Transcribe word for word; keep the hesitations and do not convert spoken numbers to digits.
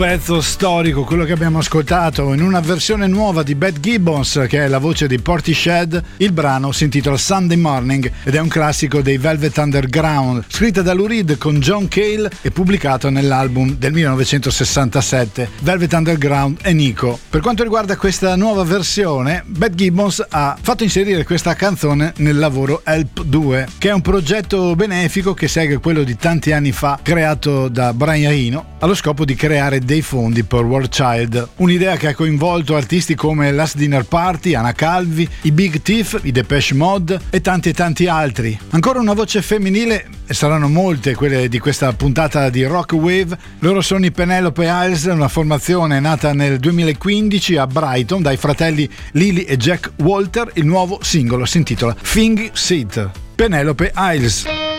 Pezzo storico, quello che abbiamo ascoltato in una versione nuova di Beth Gibbons, che è la voce di Portishead. Il brano si intitola Sunday Morning ed è un classico dei Velvet Underground, scritta da Lou Reed con John Cale e pubblicato nell'album del millenovecentosessantasette Velvet Underground e Nico. Per quanto riguarda questa nuova versione, Beth Gibbons ha fatto inserire questa canzone nel lavoro Help due, che è un progetto benefico che segue quello di tanti anni fa creato da Brian Eno allo scopo di creare dei fondi per War Child, un'idea che ha coinvolto artisti come Last Dinner Party, Anna Calvi, i Big Thief, i Depeche Mode e tanti e tanti altri. Ancora una voce femminile, e saranno molte quelle di questa puntata di Rock Wave. Loro sono i Penelope Isles, una formazione nata nel duemilaquindici a Brighton dai fratelli Lily e Jack Walter. Il nuovo singolo si intitola Thing Seat. Penelope Isles.